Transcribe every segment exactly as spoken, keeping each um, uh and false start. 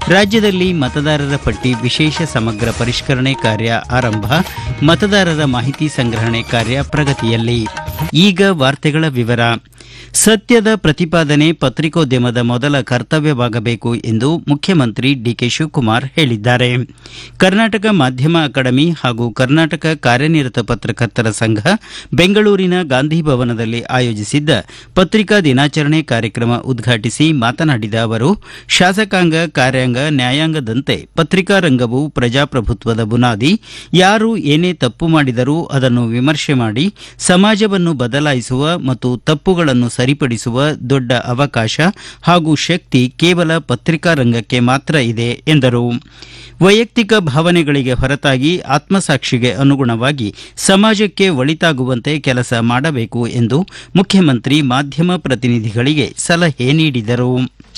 ರಾಜ್ಯದಲ್ಲಿ ಮತದಾರರ ಪಟ್ಟಿ ವಿಶೇಷ ಸಮಗ್ರ ಪರಿಷ್ಕರಣೆ ಕಾರ್ಯ ಆರಂಭ. ಮತದಾರರ ಮಾಹಿತಿ ಸಂಗ್ರಹಣೆ ಕಾರ್ಯ ಪ್ರಗತಿಯಲ್ಲಿ. ಈಗ ವಾರ್ತೆಗಳ ವಿವರ. ಸತ್ಯದ ಪ್ರತಿಪಾದನೆ ಪತ್ರಿಕೋದ್ಯಮದ ಮೊದಲ ಕರ್ತವ್ಯವಾಗಬೇಕು ಎಂದು ಮುಖ್ಯಮಂತ್ರಿ ಡಿಕೆ ಶಿವಕುಮಾರ್ ಹೇಳಿದ್ದಾರೆ. ಕರ್ನಾಟಕ ಮಾಧ್ಯಮ ಅಕಾಡೆಮಿ ಹಾಗೂ ಕರ್ನಾಟಕ ಕಾರ್ಯನಿರತ ಪತ್ರಕರ್ತರ ಸಂಘ ಬೆಂಗಳೂರಿನ ಗಾಂಧಿ ಭವನದಲ್ಲಿ ಆಯೋಜಿಸಿದ್ದ ಪತ್ರಿಕಾ ದಿನಾಚರಣೆ ಕಾರ್ಯಕ್ರಮ ಉದ್ಘಾಟಿಸಿ ಮಾತನಾಡಿದ ಅವರು, ಶಾಸಕಾಂಗ, ಕಾರ್ಯಾಂಗ, ನ್ಯಾಯಾಂಗದಂತೆ ಪತ್ರಿಕಾ ರಂಗವು ಪ್ರಜಾಪ್ರಭುತ್ವದ ಬುನಾದಿ. ಯಾರು ಏನೇ ತಪ್ಪು ಮಾಡಿದರೂ ಅದನ್ನು ವಿಮರ್ಶೆ ಮಾಡಿ ಸಮಾಜವನ್ನು ಬದಲಾಯಿಸುವ ಮತ್ತು ತಪ್ಪುಗಳನ್ನು ಸರಿಪಡಿಸುವ ದೊಡ್ಡ ಅವಕಾಶ ಹಾಗೂ ಶಕ್ತಿ ಕೇವಲ ಪತ್ರಿಕಾ ರಂಗಕ್ಕೆ ಮಾತ್ರ ಇದೆ ಎಂದರು. ವೈಯಕ್ತಿಕ ಭಾವನೆಗಳಿಗೆ ಹೊರತಾಗಿ ಆತ್ಮಸಾಕ್ಷಿಗೆ ಅನುಗುಣವಾಗಿ ಸಮಾಜಕ್ಕೆ ಒಳಿತಾಗುವಂತೆ ಕೆಲಸ ಮಾಡಬೇಕು ಎಂದು ಮುಖ್ಯಮಂತ್ರಿ ಮಾಧ್ಯಮ ಪ್ರತಿನಿಧಿಗಳಿಗೆ ಸಲಹೆ ನೀಡಿದರು.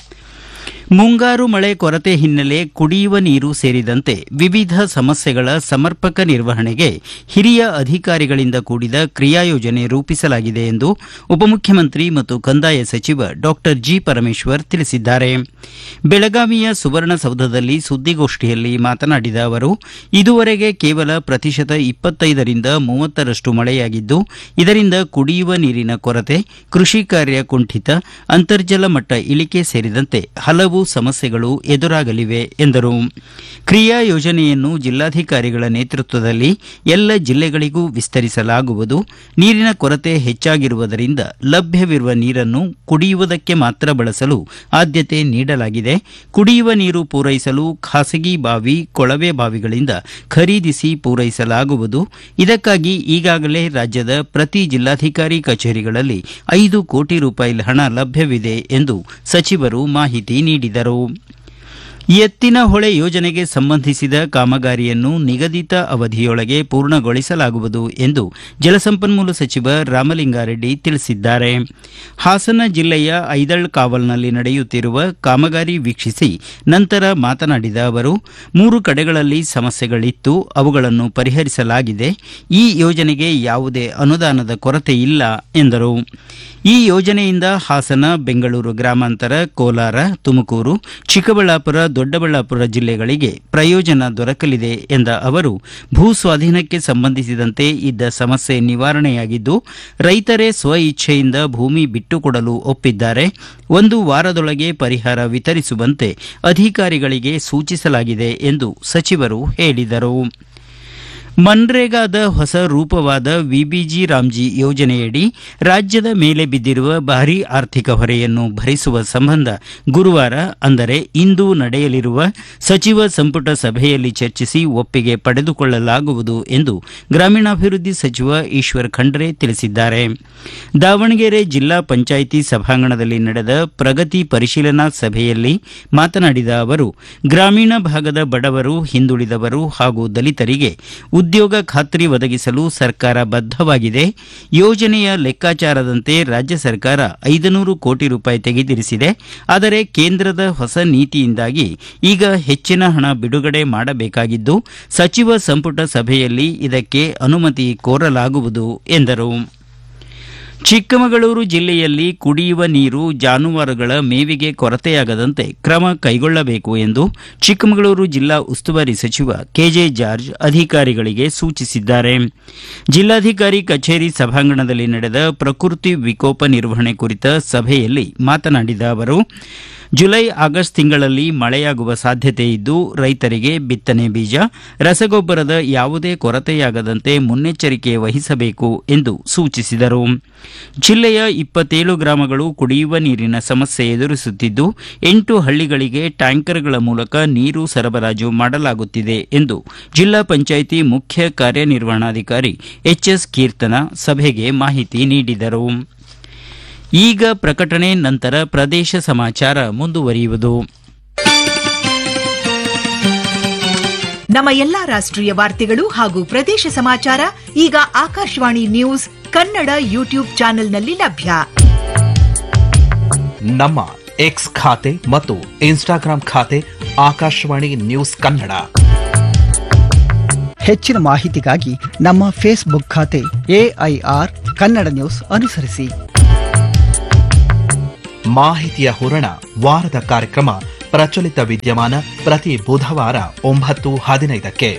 ಮುಂಗಾರು ಮಳೆ ಕೊರತೆ ಹಿನ್ನೆಲೆ ಕುಡಿಯುವ ನೀರು ಸೇರಿದಂತೆ ವಿವಿಧ ಸಮಸ್ಯೆಗಳ ಸಮರ್ಪಕ ನಿರ್ವಹಣೆಗೆ ಹಿರಿಯ ಅಧಿಕಾರಿಗಳಿಂದ ಕೂಡಿದ ಕ್ರಿಯಾಯೋಜನೆ ರೂಪಿಸಲಾಗಿದೆ ಎಂದು ಉಪಮುಖ್ಯಮಂತ್ರಿ ಮತ್ತು ಕಂದಾಯ ಸಚಿವ ಡಾಕ್ಟರ್ ಜಿ ಪರಮೇಶ್ವರ್ ತಿಳಿಸಿದ್ದಾರೆ. ಬೆಳಗಾವಿಯ ಸುವರ್ಣಸೌಧದಲ್ಲಿ ಸುದ್ದಿಗೋಷ್ಠಿಯಲ್ಲಿ ಮಾತನಾಡಿದ ಅವರು, ಇದುವರೆಗೆ ಕೇವಲ ಪ್ರತಿಶತ ಇಪ್ಪತ್ತೈದರಿಂದ ಮೂವತ್ತರಷ್ಟು ಮಳೆಯಾಗಿದ್ದು, ಇದರಿಂದ ಕುಡಿಯುವ ನೀರಿನ ಕೊರತೆ, ಕೃಷಿ ಕಾರ್ಯ ಕುಂಠಿತ, ಅಂತರ್ಜಲ ಮಟ್ಟ ಇಳಿಕೆ ಸೇರಿದಂತೆ ಹಲವು ಸಮಸ್ಯೆಗಳು ಎದುರಾಗಲಿವೆ ಎಂದರು. ಕ್ರಿಯಾ ಯೋಜನೆಯನ್ನು ಜಿಲ್ಲಾಧಿಕಾರಿಗಳ ನೇತೃತ್ವದಲ್ಲಿ ಎಲ್ಲ ಜಿಲ್ಲೆಗಳಿಗೂ ವಿಸ್ತರಿಸಲಾಗುವುದು. ನೀರಿನ ಕೊರತೆ ಹೆಚ್ಚಾಗಿರುವುದರಿಂದ ಲಭ್ಯವಿರುವ ನೀರನ್ನು ಕುಡಿಯುವುದಕ್ಕೆ ಮಾತ್ರ ಬಳಸಲು ಆದ್ಯತೆ ನೀಡಲಾಗಿದೆ. ಕುಡಿಯುವ ನೀರು ಪೂರೈಸಲು ಖಾಸಗಿ ಬಾವಿ, ಕೊಳವೆ ಬಾವಿಗಳಿಂದ ಖರೀದಿಸಿ ಪೂರೈಸಲಾಗುವುದು. ಇದಕ್ಕಾಗಿ ಈಗಾಗಲೇ ರಾಜ್ಯದ ಪ್ರತಿ ಜಿಲ್ಲಾಧಿಕಾರಿ ಕಚೇರಿಗಳಲ್ಲಿ ಐದು ಕೋಟಿ ರೂಪಾಯಿ ಹಣ ಲಭ್ಯವಿದೆ ಎಂದು ಸಚಿವರು ಮಾಹಿತಿ ನೀಡಿದರು. ಎತ್ತಿನ ಹೊಳೆ ಯೋಜನೆಗೆ ಸಂಬಂಧಿಸಿದ ಕಾಮಗಾರಿಯನ್ನು ನಿಗದಿತ ಅವಧಿಯೊಳಗೆ ಪೂರ್ಣಗೊಳಿಸಲಾಗುವುದು ಎಂದು ಜಲಸಂಪನ್ಮೂಲ ಸಚಿವ ರಾಮಲಿಂಗಾರೆಡ್ಡಿ ತಿಳಿಸಿದ್ದಾರೆ. ಹಾಸನ ಜಿಲ್ಲೆಯ ಐದಳ್ ಕಾವಲ್ನಲ್ಲಿ ನಡೆಯುತ್ತಿರುವ ಕಾಮಗಾರಿ ವೀಕ್ಷಿಸಿ ನಂತರ ಮಾತನಾಡಿದ ಅವರು, ಮೂರು ಕಡೆಗಳಲ್ಲಿ ಸಮಸ್ಯೆಗಳಿತ್ತು, ಅವುಗಳನ್ನು ಪರಿಹರಿಸಲಾಗಿದೆ. ಈ ಯೋಜನೆಗೆ ಯಾವುದೇ ಅನುದಾನದ ಕೊರತೆ ಇಲ್ಲ ಎಂದರು. ಈ ಯೋಜನೆಯಿಂದ ಹಾಸನ, ಬೆಂಗಳೂರು ಗ್ರಾಮಾಂತರ, ಕೋಲಾರ, ತುಮಕೂರು, ಚಿಕ್ಕಬಳ್ಳಾಪುರ, ದೊಡ್ಡಬಳ್ಳಾಪುರ ಜಿಲ್ಲೆಗಳಿಗೆ ಪ್ರಯೋಜನ ದೊರಕಲಿದೆ ಎಂದ ಅವರು, ಭೂ ಸ್ವಾಧೀನಕ್ಕೆ ಸಂಬಂಧಿಸಿದಂತೆ ಇದ್ದ ಸಮಸ್ಯೆ ನಿವಾರಣೆಯಾಗಿದ್ದು, ರೈತರೇ ಸ್ವ ಇಚ್ಛೆಯಿಂದ ಭೂಮಿ ಬಿಟ್ಟುಕೊಡಲು ಒಪ್ಪಿದ್ದಾರೆ. ಒಂದು ವಾರದೊಳಗೆ ಪರಿಹಾರ ವಿತರಿಸುವಂತೆ ಅಧಿಕಾರಿಗಳಿಗೆ ಸೂಚಿಸಲಾಗಿದೆ ಎಂದು ಸಚಿವರು ಹೇಳಿದರು. ಮನ್ರೇಗಾದ ಹೊಸ ರೂಪವಾದ ವಿಬಿಜಿ ರಾಮ್ಜಿ ಯೋಜನೆಯಡಿ ರಾಜ್ಯದ ಮೇಲೆ ಬಿದ್ದಿರುವ ಭಾರೀ ಆರ್ಥಿಕ ಹೊರೆಯನ್ನು ಭರಿಸುವ ಸಂಬಂಧ ಗುರುವಾರ ಅಂದರೆ ಇಂದು ನಡೆಯಲಿರುವ ಸಚಿವ ಸಂಪುಟ ಸಭೆಯಲ್ಲಿ ಚರ್ಚಿಸಿ ಒಪ್ಪಿಗೆ ಪಡೆದುಕೊಳ್ಳಲಾಗುವುದು ಎಂದು ಗ್ರಾಮೀಣಾಭಿವೃದ್ಧಿ ಸಚಿವ ಈಶ್ವರ್ ಖಂಡ್ರೆ ತಿಳಿಸಿದ್ದಾರೆ. ದಾವಣಗೆರೆ ಜಿಲ್ಲಾ ಪಂಚಾಯಿತಿ ಸಭಾಂಗಣದಲ್ಲಿ ನಡೆದ ಪ್ರಗತಿ ಪರಿಶೀಲನಾ ಸಭೆಯಲ್ಲಿ ಮಾತನಾಡಿದ ಅವರು, ಗ್ರಾಮೀಣ ಭಾಗದ ಬಡವರು, ಹಿಂದುಳಿದವರು ಹಾಗೂ ದಲಿತರಿಗೆ ಉದ್ಯೋಗ ಖಾತ್ರಿ ಒದಗಿಸಲು ಸರ್ಕಾರ ಬದ್ಧವಾಗಿದೆ. ಯೋಜನೆಯ ಲೆಕ್ಕಾಚಾರದಂತೆ ರಾಜ್ಯ ಸರ್ಕಾರ ಐದುನೂರು ಕೋಟಿ ರೂಪಾಯಿ ತೆಗೆದಿರಿಸಿದೆ. ಆದರೆ ಕೇಂದ್ರದ ಹೊಸ ನೀತಿಯಿಂದಾಗಿ ಈಗ ಹೆಚ್ಚಿನ ಹಣ ಬಿಡುಗಡೆ ಮಾಡಬೇಕಾಗಿದ್ದು, ಸಚಿವ ಸಂಪುಟ ಸಭೆಯಲ್ಲಿ ಇದಕ್ಕೆ ಅನುಮತಿ ಕೋರಲಾಗುವುದು ಎಂದರು. ಚಿಕ್ಕಮಗಳೂರು ಜಿಲ್ಲೆಯಲ್ಲಿ ಕುಡಿಯುವ ನೀರು, ಜಾನುವಾರುಗಳ ಮೇವಿಗೆ ಕೊರತೆಯಾಗದಂತೆ ಕ್ರಮ ಕೈಗೊಳ್ಳಬೇಕು ಎಂದು ಚಿಕ್ಕಮಗಳೂರು ಜಿಲ್ಲಾ ಉಸ್ತುವಾರಿ ಸಚಿವ ಕೆಜೆ ಜಾರ್ಜ್ ಅಧಿಕಾರಿಗಳಿಗೆ ಸೂಚಿಸಿದ್ದಾರೆ. ಜಿಲ್ಲಾಧಿಕಾರಿ ಕಚೇರಿ ಸಭಾಂಗಣದಲ್ಲಿ ನಡೆದ ಪ್ರಕೃತಿ ವಿಕೋಪ ನಿರ್ವಹಣೆ ಕುರಿತ ಸಭೆಯಲ್ಲಿ ಮಾತನಾಡಿದ ಅವರು, ಜುಲೈ ಆಗಸ್ಟ್ ತಿಂಗಳಲ್ಲಿ ಮಳೆಯಾಗುವ ಸಾಧ್ಯತೆ ಇದ್ದು, ರೈತರಿಗೆ ಬಿತ್ತನೆ ಬೀಜ, ರಸಗೊಬ್ಬರದ ಯಾವುದೇ ಕೊರತೆಯಾಗದಂತೆ ಮುನ್ನೆಚ್ಚರಿಕೆ ವಹಿಸಬೇಕು ಎಂದು ಸೂಚಿಸಿದರು. ಜಿಲ್ಲೆಯ ಇಪ್ಪತ್ತೇಳು ಗ್ರಾಮಗಳು ಕುಡಿಯುವ ನೀರಿನ ಸಮಸ್ಯೆ ಎದುರಿಸುತ್ತಿದ್ದು, ಎಂಟು ಹಳ್ಳಿಗಳಿಗೆ ಟ್ಯಾಂಕರ್ಗಳ ಮೂಲಕ ನೀರು ಸರಬರಾಜು ಮಾಡಲಾಗುತ್ತಿದೆ ಎಂದು ಜಿಲ್ಲಾ ಪಂಚಾಯಿತಿ ಮುಖ್ಯ ಕಾರ್ಯನಿರ್ವಹಣಾಧಿಕಾರಿ ಎಚ್ ಎಸ್ ಕೀರ್ತನ ಸಭೆಗೆ ಮಾಹಿತಿ ನೀಡಿದರು. ಈಗ ಪ್ರಕಟಣೆ, ನಂತರ ಪ್ರದೇಶ ಸಮಾಚಾರ ಮುಂದುವರಿಯುವುದು. ನಮ್ಮ ಎಲ್ಲಾ ರಾಷ್ಟ್ರೀಯ ವಾರ್ತೆಗಳು ಹಾಗೂ ಪ್ರದೇಶ ಸಮಾಚಾರ ಈಗ ಆಕಾಶವಾಣಿ ನ್ಯೂಸ್ ಕನ್ನಡ ಯೂಟ್ಯೂಬ್ ಚಾನೆಲ್ನಲ್ಲಿ ಲಭ್ಯ. ನಮ್ಮ ಎಕ್ಸ್ ಖಾತೆ ಮತ್ತು ಇನ್ಸ್ಟಾಗ್ರಾಂ ಖಾತೆ ಆಕಾಶವಾಣಿ ನ್ಯೂಸ್ ಕನ್ನಡ. ಹೆಚ್ಚಿನ ಮಾಹಿತಿಗಾಗಿ ನಮ್ಮ ಫೇಸ್ಬುಕ್ ಖಾತೆ ಎಐಆರ್ ಕನ್ನಡ ನ್ಯೂಸ್ ಅನುಸರಿಸಿ. ಮಾಹಿತಿಯ ಹೂರಣ, ವಾರದ ಕಾರ್ಯಕ್ರಮ ಪ್ರಚಲಿತ ವಿದ್ಯಮಾನ ಪ್ರತಿ ಬುಧವಾರ ಒಂಬತ್ತು ಹದಿನೈದಕ್ಕೆ.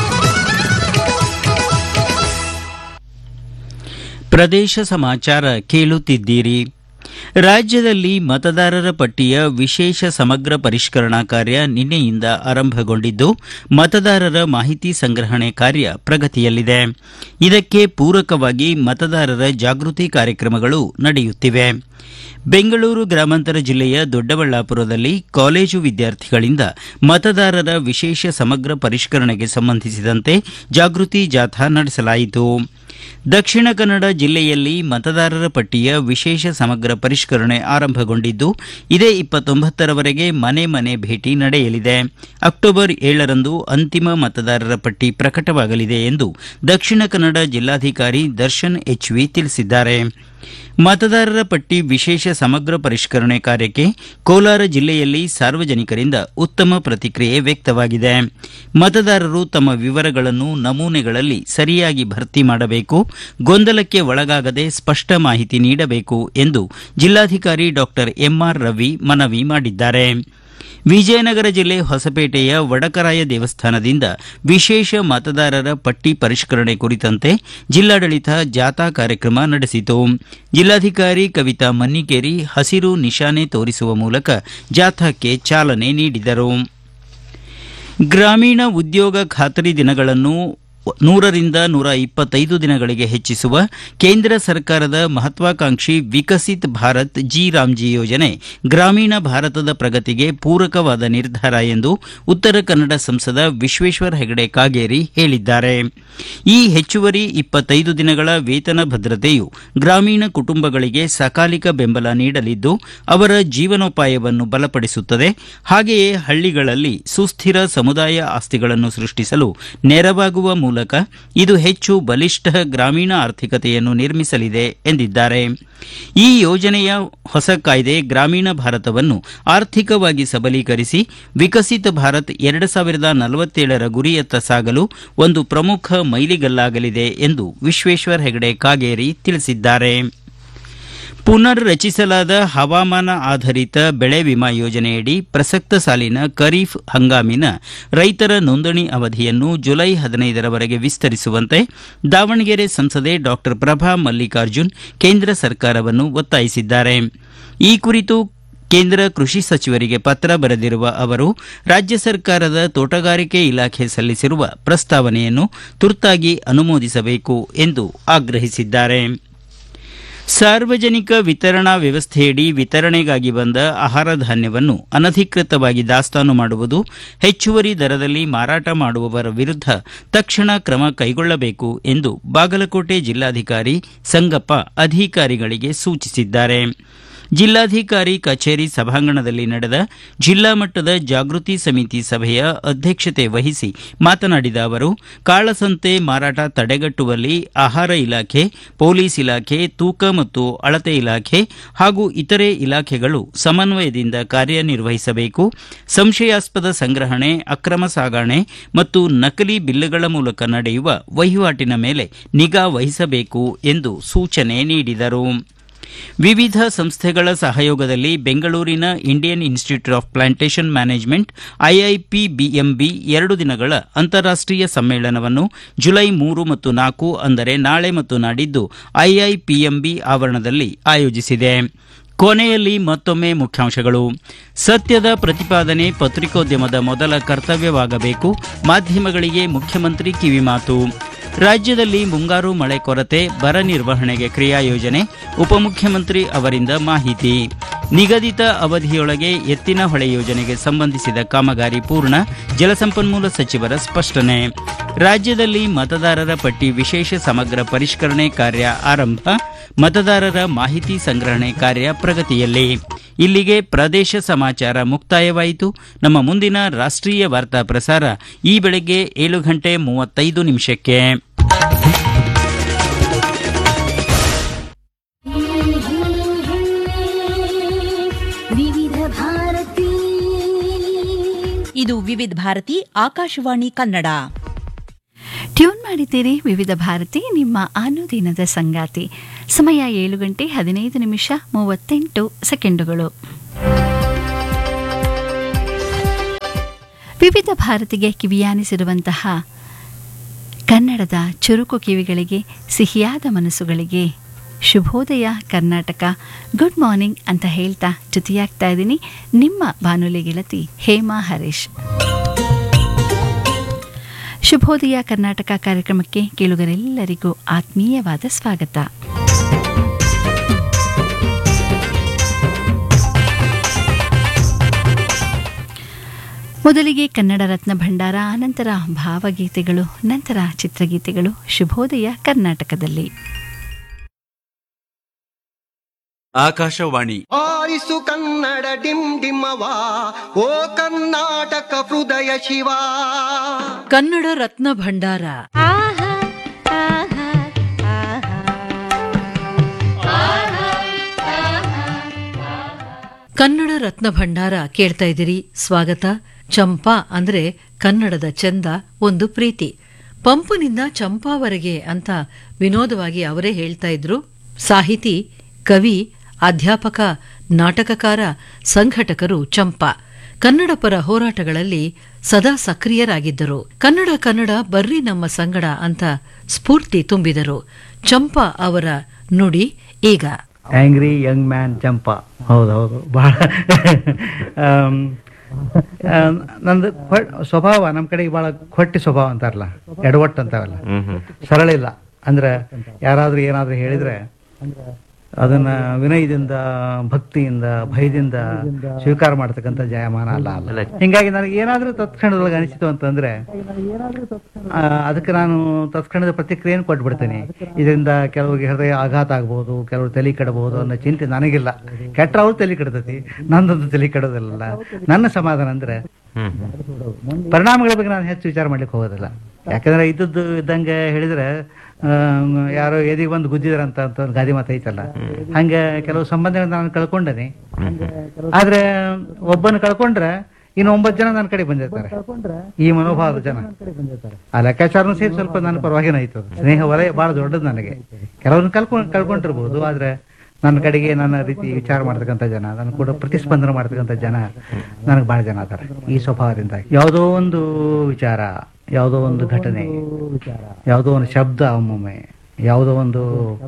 ಪ್ರದೇಶ ಸಮಾಚಾರ ಕೇಳುತ್ತಿದ್ದೀರಿ. ರಾಜ್ಯದಲ್ಲಿ ಮತದಾರರ ಪಟ್ಟಿಯ ವಿಶೇಷ ಸಮಗ್ರ ಪರಿಷ್ಕರಣಾ ಕಾರ್ಯ ನಿನ್ನೆಯಿಂದ ಆರಂಭಗೊಂಡಿದ್ದು ಮತದಾರರ ಮಾಹಿತಿ ಸಂಗ್ರಹಣೆ ಕಾರ್ಯ ಪ್ರಗತಿಯಲ್ಲಿದೆ. ಇದಕ್ಕೆ ಪೂರಕವಾಗಿ ಮತದಾರರ ಜಾಗೃತಿ ಕಾರ್ಯಕ್ರಮಗಳು ನಡೆಯುತ್ತಿವೆ. ಬೆಂಗಳೂರು ಗ್ರಾಮಾಂತರ ಜಿಲ್ಲೆಯ ದೊಡ್ಡಬಳ್ಳಾಪುರದಲ್ಲಿ ಕಾಲೇಜು ವಿದ್ಯಾರ್ಥಿಗಳಿಂದ ಮತದಾರರ ವಿಶೇಷ ಸಮಗ್ರ ಪರಿಷ್ಕರಣೆಗೆ ಸಂಬಂಧಿಸಿದಂತೆ ಜಾಗೃತಿ ಜಾಥಾ ನಡೆಸಲಾಯಿತು. ದಕ್ಷಿಣ ಕನ್ನಡ ಜಿಲ್ಲೆಯಲ್ಲಿ ಮತದಾರರ ಪಟ್ಟಿಯ ವಿಶೇಷ ಸಮಗ್ರ ಪರಿಷ್ಕರಣೆ ಆರಂಭಗೊಂಡಿದ್ದು ಇದೇ ಇಪ್ಪತ್ತೊಂಬತ್ತರವರೆಗೆ ಮನೆ ಮನೆ ಭೇಟಿ ನಡೆಯಲಿದೆ. ಅಕ್ಟೋಬರ್ ಏಳರಂದು ಅಂತಿಮ ಮತದಾರರ ಪಟ್ಟಿ ಪ್ರಕಟವಾಗಲಿದೆ ಎಂದು ದಕ್ಷಿಣ ಕನ್ನಡ ಜಿಲ್ಲಾಧಿಕಾರಿ ದರ್ಶನ್ ಎಚ್ವಿ ತಿಳಿಸಿದ್ದಾರೆ. ಮತದಾರರ ಪಟ್ಟಿ ವಿಶೇಷ ಸಮಗ್ರ ಪರಿಷ್ಕರಣೆ ಕಾರ್ಯಕ್ಕೆ ಕೋಲಾರ ಜಿಲ್ಲೆಯಲ್ಲಿ ಸಾರ್ವಜನಿಕರಿಂದ ಉತ್ತಮ ಪ್ರತಿಕ್ರಿಯೆ ವ್ಯಕ್ತವಾಗಿದೆ. ಮತದಾರರು ತಮ್ಮ ವಿವರಗಳನ್ನು ನಮೂನೆಗಳಲ್ಲಿ ಸರಿಯಾಗಿ ಭರ್ತಿ ಮಾಡಬೇಕು, ಗೊಂದಲಕ್ಕೆ ಒಳಗಾಗದೆ ಸ್ಪಷ್ಟ ಮಾಹಿತಿ ನೀಡಬೇಕು ಎಂದು ಜಿಲ್ಲಾಧಿಕಾರಿ ಡಾಕ್ಟರ್ ಎಂಆರ್ ರವಿ ಮನವಿ ಮಾಡಿದ್ದಾರೆ. ವಿಜಯನಗರ ಜಿಲ್ಲೆ ಹೊಸಪೇಟೆಯ ವಡಕರಾಯ ದೇವಸ್ಥಾನದಿಂದ ವಿಶೇಷ ಮತದಾರರ ಪಟ್ಟಿ ಪರಿಷ್ಕರಣೆ ಕುರಿತಂತೆ ಜಿಲ್ಲಾಡಳಿತ ಜಾಥಾ ಕಾರ್ಯಕ್ರಮ ನಡೆಸಿತು. ಜಿಲ್ಲಾಧಿಕಾರಿ ಕವಿತಾ ಮನ್ನಿಕೇರಿ ಹಸಿರು ನಿಶಾನೆ ತೋರಿಸುವ ಮೂಲಕ ಜಾಥಾಕ್ಕೆ ಚಾಲನೆ ನೀಡಿದರು. ಗ್ರಾಮೀಣ ಉದ್ಯೋಗ ಖಾತರಿ ದಿನಗಳನ್ನು ನೂರರಿಂದ ನೂರ ಇಪ್ಪತ್ತೈದು ದಿನಗಳಿಗೆ ಹೆಚ್ಚಿಸುವ ಕೇಂದ್ರ ಸರ್ಕಾರದ ಮಹತ್ವಾಕಾಂಕ್ಷಿ ವಿಕಸಿತ್ ಭಾರತ್ ಜಿ ರಾಮ್ಜಿ ಯೋಜನೆ ಗ್ರಾಮೀಣ ಭಾರತದ ಪ್ರಗತಿಗೆ ಪೂರಕವಾದ ನಿರ್ಧಾರ ಎಂದು ಉತ್ತರ ಕನ್ನಡ ಸಂಸದ ವಿಶ್ವೇಶ್ವರ ಹೆಗಡೆ ಕಾಗೇರಿ ಹೇಳಿದ್ದಾರೆ. ಈ ಹೆಚ್ಚುವರಿ ಇಪ್ಪತ್ತೈದು ದಿನಗಳ ವೇತನ ಭದ್ರತೆಯು ಗ್ರಾಮೀಣ ಕುಟುಂಬಗಳಿಗೆ ಸಕಾಲಿಕ ಬೆಂಬಲ ನೀಡಲಿದ್ದು ಅವರ ಜೀವನೋಪಾಯವನ್ನು ಬಲಪಡಿಸುತ್ತದೆ. ಹಾಗೆಯೇ ಹಳ್ಳಿಗಳಲ್ಲಿ ಸುಸ್ಥಿರ ಸಮುದಾಯ ಆಸ್ತಿಗಳನ್ನು ಸೃಷ್ಟಿಸಲು ನೆರವಾಗುವ ಮೂಲಕ ಇದು ಹೆಚ್ಚು ಬಲಿಷ್ಠ ಗ್ರಾಮೀಣ ಆರ್ಥಿಕತೆಯನ್ನು ನಿರ್ಮಿಸಲಿದೆ ಎಂದಿದ್ದಾರೆ. ಈ ಯೋಜನೆಯ ಹೊಸ ಕಾಯ್ದೆ ಗ್ರಾಮೀಣ ಭಾರತವನ್ನು ಆರ್ಥಿಕವಾಗಿ ಸಬಲೀಕರಿಸಿ ವಿಕಸಿತ ಭಾರತ್ ಎರಡು ಸಾವಿರದ ನಲವತ್ತೇಳರ ಗುರಿಯತ್ತ ಸಾಗಲು ಒಂದು ಪ್ರಮುಖ ಮೈಲಿಗಲ್ಲಾಗಲಿದೆ ಎಂದು ವಿಶ್ವೇಶ್ವರ ಹೆಗಡೆ ಕಾಗೇರಿ ತಿಳಿಸಿದ್ದಾರೆ. ಪುನರ್ ರಚಿಸಲಾದ ಹವಾಮಾನ ಆಧಾರಿತ ಬೆಳೆ ವಿಮಾ ಯೋಜನೆಯಡಿ ಪ್ರಸಕ್ತ ಸಾಲಿನ ಖರೀಫ್ ಹಂಗಾಮಿನ ರೈತರ ನೋಂದಣಿ ಅವಧಿಯನ್ನು ಜುಲೈ ಹದಿನೈದರವರೆಗೆ ವಿಸ್ತರಿಸುವಂತೆ ದಾವಣಗೆರೆ ಸಂಸದೆ ಡಾಕ್ಟರ್ ಪ್ರಭಾ ಮಲ್ಲಿಕಾರ್ಜುನ್ ಕೇಂದ್ರ ಸರ್ಕಾರವನ್ನು ಒತ್ತಾಯಿಸಿದ್ದಾರೆ. ಈ ಕುರಿತು ಕೇಂದ್ರ ಕೃಷಿ ಸಚಿವರಿಗೆ ಪತ್ರ ಬರೆದಿರುವ ಅವರು ರಾಜ್ಯ ಸರ್ಕಾರದ ತೋಟಗಾರಿಕೆ ಇಲಾಖೆ ಸಲ್ಲಿಸಿರುವ ಪ್ರಸ್ತಾವನೆಯನ್ನು ತುರ್ತಾಗಿ ಅನುಮೋದಿಸಬೇಕು ಎಂದು ಆಗ್ರಹಿಸಿದ್ದಾರೆ. ಸಾರ್ವಜನಿಕ ವಿತರಣಾ ವ್ಯವಸ್ಥೆಯಡಿ ವಿತರಣೆಗಾಗಿ ಬಂದ ಆಹಾರ ಧಾನ್ಯವನ್ನು ಅನಧಿಕೃತವಾಗಿ ದಾಸ್ತಾನು ಮಾಡುವುದು, ಹೆಚ್ಚುವರಿ ದರದಲ್ಲಿ ಮಾರಾಟ ಮಾಡುವವರ ವಿರುದ್ಧ ತಕ್ಷಣ ಕ್ರಮ ಕೈಗೊಳ್ಳಬೇಕು ಎಂದು ಬಾಗಲಕೋಟೆ ಜಿಲ್ಲಾಧಿಕಾರಿ ಸಂಗಪ್ಪ ಅಧಿಕಾರಿಗಳಿಗೆ ಸೂಚಿಸಿದ್ದಾರೆ. ಜಿಲ್ಲಾಧಿಕಾರಿ ಕಚೇರಿ ಸಭಾಂಗಣದಲ್ಲಿ ನಡೆದ ಜಿಲ್ಲಾ ಮಟ್ಟದ ಜಾಗೃತಿ ಸಮಿತಿ ಸಭೆಯ ಅಧ್ಯಕ್ಷತೆ ವಹಿಸಿ ಮಾತನಾಡಿದ ಅವರು, ಕಾಳಸಂತೆ ಮಾರಾಟ ತಡೆಗಟ್ಟುವಲ್ಲಿ ಆಹಾರ ಇಲಾಖೆ, ಪೊಲೀಸ್ ಇಲಾಖೆ, ತೂಕ ಮತ್ತು ಅಳತೆ ಇಲಾಖೆ ಹಾಗೂ ಇತರೆ ಇಲಾಖೆಗಳು ಸಮನ್ವಯದಿಂದ ಕಾರ್ಯನಿರ್ವಹಿಸಬೇಕು. ಸಂಶಯಾಸ್ಪದ ಸಂಗ್ರಹಣೆ, ಅಕ್ರಮ ಸಾಗಣೆ ಮತ್ತು ನಕಲಿ ಬಿಲ್లుಗಳ ಮೂಲಕ ನಡೆಯುವ ವಹಿವಾಟಿನ ಮೇಲೆ ನಿಗಾ ವಹಿಸಬೇಕು ಎಂದು ಸೂಚನೆ ನೀಡಿದರು. ವಿವಿಧ ಸಂಸ್ಥೆಗಳ ಸಹಯೋಗದಲ್ಲಿ ಬೆಂಗಳೂರಿನ Indian institute of plantation management ಐಐಪಿಬಿಎಂಬಿ ಎರಡು ದಿನಗಳ ಅಂತಾರಾಷ್ಟೀಯ ಸಮ್ಮೇಳನವನ್ನು ಜುಲೈ ಮೂರು ಮತ್ತು ನಾಲ್ಕು ಅಂದರೆ ನಾಳೆ ಮತ್ತು ನಾಡಿದ್ದು ಐಐಪಿಎಂಬಿ ಆವರಣದಲ್ಲಿ ಆಯೋಜಿಸಿದೆ. ಕೊನೆಯಲ್ಲಿ ಮತ್ತೊಮ್ಮೆ ಮುಖ್ಯಾಂಶಗಳು. ಸತ್ಯದ ಪ್ರತಿಪಾದನೆ ಪತ್ರಿಕೋದ್ಯಮದ ಮೊದಲ ಕರ್ತವ್ಯವಾಗಬೇಕು, ಮಾಧ್ಯಮಗಳಿಗೆ ಮುಖ್ಯಮಂತ್ರಿ ಕಿವಿಮಾತು. ರಾಜ್ಯದಲ್ಲಿ ಮುಂಗಾರು ಮಳೆ ಕೊರತೆ, ಬರ ನಿರ್ವಹಣೆಗೆ ಕ್ರಿಯಾ ಯೋಜನೆ, ಉಪಮುಖ್ಯಮಂತ್ರಿ ಅವರಿಂದ ಮಾಹಿತಿ. ನಿಗದಿತ ಅವಧಿಯೊಳಗೆ ಎತ್ತಿನಹೊಳೆ ಯೋಜನೆಗೆ ಸಂಬಂಧಿಸಿದ ಕಾಮಗಾರಿ ಪೂರ್ಣ, ಜಲಸಂಪನ್ಮೂಲ ಸಚಿವರ ಸ್ಪಷ್ಟನೆ. ರಾಜ್ಯದಲ್ಲಿ ಮತದಾರರ ಪಟ್ಟಿ ವಿಶೇಷ ಸಮಗ್ರ ಪರಿಷ್ಕರಣೆ ಕಾರ್ಯ ಆರಂಭ, ಮತದಾರರ ಮಾಹಿತಿ ಸಂಗ್ರಹಣೆ ಕಾರ್ಯ ಪ್ರಗತಿಯಲ್ಲಿ. ಇಲ್ಲಿಗೆ ಪ್ರದೇಶ ಸಮಾಚಾರ ಮುಕ್ತಾಯವಾಯಿತು. ನಮ್ಮ ಮುಂದಿನ ರಾಷ್ಟ್ರೀಯ ವಾರ್ತಾ ಪ್ರಸಾರ ಈ ಬೆಳಗ್ಗೆ ಏಳು ಗಂಟೆ ಮೂವತ್ತೈದು ನಿಮಿಷಕ್ಕೆ. ಇದು ವಿವಿಧ ಭಾರತಿ ಆಕಾಶವಾಣಿ ಕನ್ನಡ. ಟ್ಯೂನ್ ಮಾಡಿದ್ದೀರಿ ವಿವಿಧ ಭಾರತಿ, ನಿಮ್ಮ ಅನುದಿನದ ಸಂಗಾತಿ. ಸಮಯ ಏಳು ಗಂಟೆ ಹದಿನೈದು ನಿಮಿಷ ಮೂವತ್ತೆಂಟು ಸೆಕೆಂಡುಗಳು. ವಿವಿಧ ಭಾರತಿಗೆ ಕಿವಿಯಾನಿಸಿರುವಂತಹ ಕನ್ನಡದ ಚುರುಕು ಕಿವಿಗಳಿಗೆ, ಸಿಹಿಯಾದ ಮನಸ್ಸುಗಳಿಗೆ ಶುಭೋದಯ ಕರ್ನಾಟಕ, ಗುಡ್ ಮಾರ್ನಿಂಗ್ ಅಂತ ಹೇಳ್ತಾ ಜೊತೆಯಾಗ್ತಾ ಇದ್ದೀನಿ ನಿಮ್ಮ ಬಾನುಲಿ ಗೆಳತಿ ಹೇಮಾ ಹರೀಶ್. ಶುಭೋದಯ ಕರ್ನಾಟಕ ಕಾರ್ಯಕ್ರಮಕ್ಕೆ ಕೇಳುಗರೆಲ್ಲರಿಗೂ ಆತ್ಮೀಯವಾದ ಸ್ವಾಗತ. ಮೊದಲಿಗೆ ಕನ್ನಡ ರತ್ನ ಭಂಡಾರ, ಅನಂತರ ಭಾವಗೀತೆಗಳು, ನಂತರ ಚಿತ್ರಗೀತೆಗಳು. ಶುಭೋದಯ ಕರ್ನಾಟಕದಲ್ಲಿ ಆಕಾಶವಾಣಿ. ಆರಿಸು ಕನ್ನಡ ಡಿಮ್ ಡಿಮ್ಮವಾ, ಓ ಕರ್ನಾಟಕ ಹೃದಯ ಶಿವ. ಕನ್ನಡ ರತ್ನ ಭಂಡಾರ. ಕನ್ನಡ ರತ್ನ ಭಂಡಾರ ಕೇಳ್ತಾ ಇದ್ದೀರಿ. ಸ್ವಾಗತ. ಚಂಪಾ ಅಂದ್ರೆ ಕನ್ನಡದ ಚಂದ, ಒಂದು ಪ್ರೀತಿ. ಪಂಪನಿಂದ ಚಂಪಾವರೆಗೆ ಅಂತ ವಿನೋದವಾಗಿ ಅವರೇ ಹೇಳ್ತಾ ಇದ್ರು. ಸಾಹಿತಿ, ಕವಿ, ಅಧ್ಯಾಪಕ, ನಾಟಕಕಾರ, ಸಂಘಟಕರು ಚಂಪಾ. ಕನ್ನಡ ಪರ ಹೋರಾಟಗಳಲ್ಲಿ ಸದಾ ಸಕ್ರಿಯರಾಗಿದ್ದರು. ಕನ್ನಡ ಕನ್ನಡ ಬರ್ರಿ ನಮ್ಮ ಸಂಗಡ ಅಂತ ಸ್ಫೂರ್ತಿ ತುಂಬಿದರು. ಚಂಪಾ ಅವರ ನುಡಿ ಈಗ. ಆಂಗ್ರಿ ಯಂಗ್ ಮ್ಯಾನ್ ಚಂಪಾ. ಹೌದೌದು, ಬಹಳ ನಂದು ಸ್ವಭಾವ ನಮ್ಮ ಕಡೆಗೆ ಬಹಳ ಕೊಟ್ಟಿ ಸ್ವಭಾವ ಅಂತಾರಲ್ಲ, ಎಡವಟ್ಟು ಅಂತಾರಲ್ಲ, ಸರಳ ಇಲ್ಲ. ಅಂದ್ರೆ ಯಾರಾದ್ರೂ ಏನಾದ್ರೂ ಹೇಳಿದ್ರೆ ಅದನ್ನ ವಿನಯದಿಂದ, ಭಕ್ತಿಯಿಂದ, ಭಯದಿಂದ ಸ್ವೀಕಾರ ಮಾಡ್ತಕ್ಕಂಥ ಜಯಮಾನ ಅಲ್ಲ ಅಲ್ಲ ಹಿಂಗಾಗಿ ನನಗೆ ಏನಾದ್ರೂ ತತ್ಕ್ಷಣದೊಳಗೆ ಅನಿಸಿತು ಅಂತಂದ್ರೆ ಅದಕ್ಕೆ ನಾನು ತತ್ಕ್ಷಣದ ಪ್ರತಿಕ್ರಿಯೆಯನ್ನು ಕೊಟ್ಬಿಡ್ತೇನೆ. ಇದರಿಂದ ಕೆಲವರಿಗೆ ಹೃದಯ ಆಘಾತ ಆಗ್ಬಹುದು, ಕೆಲವರು ತಲೆ ಕೆಡಬಹುದು ಅನ್ನೋ ಚಿಂತೆ ನನಗಿಲ್ಲ. ಕೆಟ್ಟ ಅವ್ರು ತಲೆ ಕೆಡತೈತಿ, ನಂದೊಂದು ತಲೆ ಕೆಡೋದಿಲ್ಲ. ನನ್ನ ಸಮಾಧಾನ ಅಂದ್ರೆ ಪರಿಣಾಮಗಳ ಬಗ್ಗೆ ನಾನು ಹೆಚ್ಚು ವಿಚಾರ ಮಾಡ್ಲಿಕ್ಕೆ ಹೋಗೋದಿಲ್ಲ. ಯಾಕಂದ್ರೆ ಇದ್ದದ್ದು ಇದ್ದಂಗೆ ಹೇಳಿದ್ರೆ ಯಾರೋ ಎದಿಗೆ ಬಂದು ಗುದ್ದಿದಾರಂತ ಅಂತ ಗಾದಿ ಮಾತು ಐತಲ್ಲ, ಹಂಗೆ ಕೆಲವು ಸಂಬಂಧಗಳನ್ನ ನಾನು ಕಳ್ಕೊಂಡೇನೆ. ಆದ್ರೆ ಒಬ್ಬನ ಕಳ್ಕೊಂಡ್ರೆ ಇನ್ನು ಒಂಬತ್ತು ಜನ ನನ್ನ ಕಡೆ ಬಂದಿರ್ತಾರೆ. ಈ ಮನೋಭಾವದ ಜನ ಆ ಲೆಕ್ಕಾಚಾರನು ಸೇರಿ ಸ್ವಲ್ಪ ನನ್ನ ಪರವಾಗಿನ ಆಯ್ತು. ಸ್ನೇಹ ವಲಯ ಬಹಳ ದೊಡ್ಡದು ನನಗೆ. ಕೆಲವ್ರನ್ನ ಕಳ್ಕೊಂಡ್ ಕಳ್ಕೊಂಡಿರ್ಬೋದು, ಆದ್ರೆ ನನ್ನ ಕಡೆಗೆ ನನ್ನ ರೀತಿ ವಿಚಾರ ಮಾಡ್ತಕ್ಕಂಥ ಜನ, ನನ್ನ ಕೂಡ ಪ್ರತಿಸ್ಪಂದನೆ ಮಾಡ್ತಕ್ಕಂಥ ಜನ ನನಗೆ ಬಹಳ ಜನ ಅದಾರೆ. ಈ ಸ್ವಭಾವದಿಂದ ಯಾವುದೋ ಒಂದು ವಿಚಾರ, ಯಾವುದೋ ಒಂದು ಘಟನೆ, ಯಾವುದೋ ಒಂದು ಶಬ್ದ, ಒಮ್ಮೊಮ್ಮೆ ಯಾವುದೋ ಒಂದು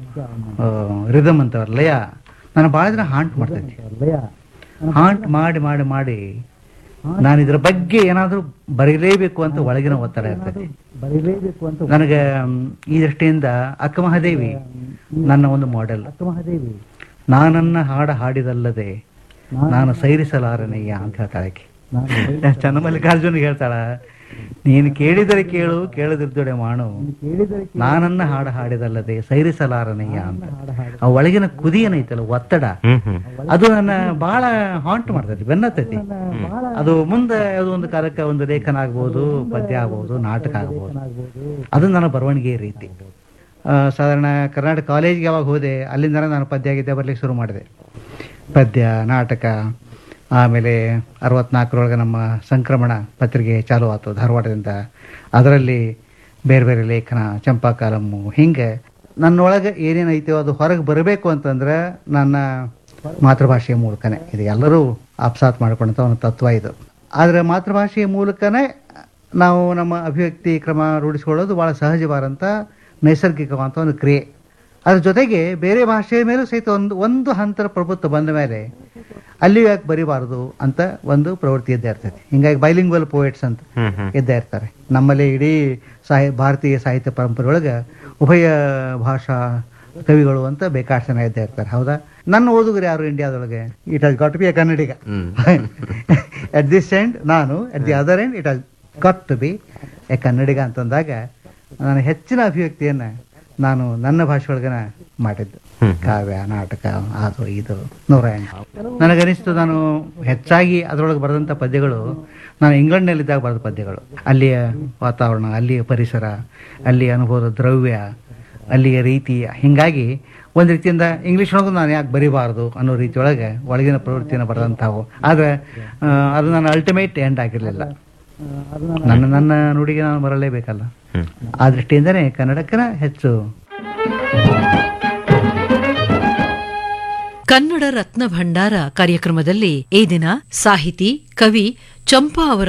ರಿದಮ್ ಅಂತವ್ರ ಲಯ ನಾನು ಬಹಳ ದಿನ ಹಾಂಟ್ ಮಾಡ್ತೈತಿ. ಹಾಂಟ್ ಮಾಡಿ ಮಾಡಿ ಮಾಡಿ ನಾನು ಇದ್ರ ಬಗ್ಗೆ ಏನಾದ್ರೂ ಬರೀಲೇಬೇಕು ಅಂತ ಒಳಗಿನ ಒತ್ತಡ ಇರ್ತದೆ. ಬರೀಲೇಬೇಕು ಅಂತ ನನಗೆ ಈ ದೃಷ್ಟಿಯಿಂದ ಅಕ್ಕ ಮಹಾದೇವಿ ನನ್ನ ಒಂದು ಮಾಡೆಲ್. ಅಕ್ಕ ಮಹಾದೇವಿ ನಾನನ್ನ ಹಾಡ ಹಾಡಿದಲ್ಲದೆ ನಾನು ಸೈರಿಸಲಾರನಯ್ಯ ಅಂತ ಹೇಳ್ತಾಳೆ ಆಕೆ. ಚನ್ನಮಲ್ಲಿಕಾರ್ಜುನ್ ಹೇಳ್ತಾಳ, ನೀನು ಕೇಳಿದರೆ ಕೇಳು, ಕೇಳದಿರ್ದೊಡೆ ಮಾಡು, ನಾನನ್ನ ಹಾಡ ಹಾಡಿದಲ್ಲದೆ ಸೈರಿಸಲಾರನಯ್ಯ ಅಂತ. ಆ ಒಳಗಿನ ಕುದಿ ಏನೈತಲ್ಲ, ಒತ್ತಡ, ಅದು ನನ್ನ ಬಹಳ ಹಾಂಟ್ ಮಾಡ್ತೈತಿ, ಬೆನ್ನತ್ತೈತಿ. ಅದು ಮುಂದೆ ಅದು ಒಂದು ಕಾಲಕ್ಕೆ ಒಂದು ಲೇಖನ ಆಗ್ಬೋದು, ಪದ್ಯ ಆಗ್ಬೋದು, ನಾಟಕ ಆಗ್ಬೋದು. ಅದು ನನ್ನ ಬರವಣಿಗೆ ರೀತಿ. ಸಾಧಾರಣ ಕರ್ನಾಟಕ ಕಾಲೇಜ್ಗೆ ಯಾವಾಗ ಹೋದೆ, ಅಲ್ಲಿಂದ ನಾನು ಪದ್ಯ ಗೀತೆ ಬರ್ಲಿಕ್ಕೆ ಶುರು ಮಾಡಿದೆ. ಪದ್ಯ, ನಾಟಕ. ಆಮೇಲೆ ಅರವತ್ನಾಲ್ಕರೊಳಗೆ ನಮ್ಮ ಸಂಕ್ರಮಣ ಪತ್ರಿಕೆ ಚಾಲು ಆಯ್ತು ಧಾರವಾಡದಿಂದ. ಅದರಲ್ಲಿ ಬೇರೆ ಬೇರೆ ಲೇಖನ, ಚಂಪಾ ಕಾಲಮ್ಮು, ಹಿಂಗೆ ನನ್ನೊಳಗೆ ಏನೇನೈತೋ ಅದು ಹೊರಗೆ ಬರಬೇಕು ಅಂತಂದ್ರೆ ನನ್ನ ಮಾತೃಭಾಷೆಯ ಮೂಲಕನೇ. ಇದು ಎಲ್ಲರೂ ಆಪ್ಸಾತ್ ಮಾಡ್ಕೊಂಡಂಥ ಒಂದು ತತ್ವ ಇದು. ಆದರೆ ಮಾತೃಭಾಷೆಯ ಮೂಲಕನೇ ನಾವು ನಮ್ಮ ಅಭಿವ್ಯಕ್ತಿ ಕ್ರಮ ರೂಢಿಸ್ಕೊಳ್ಳೋದು ಭಾಳ ಸಹಜವಾದಂಥ ನೈಸರ್ಗಿಕವಂತ ಒಂದು ಕ್ರಿಯೆ. ಅದ್ರ ಜೊತೆಗೆ ಬೇರೆ ಭಾಷೆಯ ಮೇಲೂ ಸಹಿತ ಒಂದು ಒಂದು ಹಂತರ ಪ್ರಭುತ್ವ ಬಂದ ಮೇಲೆ ಅಲ್ಲಿ ಯಾಕೆ ಬರಿಬಾರದು ಅಂತ ಒಂದು ಪ್ರವೃತ್ತಿ ಇದ್ದೇ ಇರ್ತೈತಿ. ಹಿಂಗಾಗಿ ಬೈಲಿಂಗ್ವಲ್ ಪೋಯೆಟ್ಸ್ ಅಂತ ಇದ್ದೇ ಇರ್ತಾರೆ. ನಮ್ಮಲ್ಲಿ ಇಡೀ ಸಾಹಿ ಭಾರತೀಯ ಸಾಹಿತ್ಯ ಪರಂಪರೆ ಒಳಗೆ ಉಭಯ ಭಾಷಾ ಕವಿಗಳು ಅಂತ ಬೇಕಾಷ್ಟು ಜನ ಇದ್ದೇ ಇರ್ತಾರೆ. ಹೌದಾ? ನನ್ನ ಓದುಗರು ಯಾರು ಇಂಡಿಯಾದೊಳಗೆ? It has got to B A Kannadiga. At this end ನಾನು, at the other end it has got to B A ಕನ್ನಡಿಗ ಅಂತಂದಾಗ ನಾನು ಹೆಚ್ಚಿನ ಅಭಿವ್ಯಕ್ತಿಯನ್ನ ನಾನು ನನ್ನ ಭಾಷೆ ಒಳಗನ ಮಾಡಿದ್ದು. ಕಾವ್ಯ, ನಾಟಕ, ಅದು ಇದು ನೂರ ಎಂಟು. ನನಗನಿಸ್ತು ನಾನು ಹೆಚ್ಚಾಗಿ ಅದರೊಳಗೆ ಬರೆದಂಥ ಪದ್ಯಗಳು ನಾನು ಇಂಗ್ಲೆಂಡ್ನಲ್ಲಿದ್ದಾಗ ಬರೆದ ಪದ್ಯಗಳು. ಅಲ್ಲಿಯ ವಾತಾವರಣ, ಅಲ್ಲಿಯ ಪರಿಸರ, ಅಲ್ಲಿಯ ಅನುಭವದ ದ್ರವ್ಯ, ಅಲ್ಲಿಯ ರೀತಿ. ಹೀಗಾಗಿ ಒಂದು ರೀತಿಯಿಂದ ಇಂಗ್ಲೀಷ್ನೊಳಗೂ ನಾನು ಯಾಕೆ ಬರಿಬಾರ್ದು ಅನ್ನೋ ರೀತಿಯೊಳಗೆ ಒಳಗಿನ ಪ್ರವೃತ್ತಿಯನ್ನು ಬರೆದಂಥವು. ಆದರೆ ಅದು ನನ್ನ ಅಲ್ಟಿಮೇಟ್ ಎಂಡ್ ಆಗಿರಲಿಲ್ಲ. ನನ್ನ ನನ್ನ ನುಡಿಗೆ ನಾನು ಬರಲೇಬೇಕಲ್ಲ. ಆ ದೃಷ್ಟಿಯಿಂದನೇ ಕನ್ನಡಕ್ಕನ ಹೆಚ್ಚು. ಕನ್ನಡ ರತ್ನ ಭಂಡಾರ ಕಾರ್ಯಕ್ರಮದಲ್ಲಿ ಈ ದಿನ ಸಾಹಿತಿ, ಕವಿ ಚಂಪಾ ಅವರ